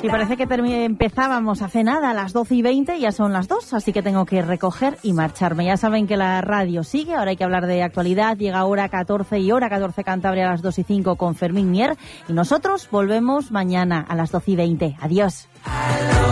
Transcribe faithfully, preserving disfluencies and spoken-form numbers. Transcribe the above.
Y parece que empezábamos hace nada a las doce y veinte, ya son las dos, así que tengo que recoger y marcharme. Ya saben que la radio sigue, ahora hay que hablar de actualidad. Llega hora catorce y hora catorce Cantabria a las dos y cinco con Fermín Mier. Y nosotros volvemos mañana a las doce y veinte. Adiós.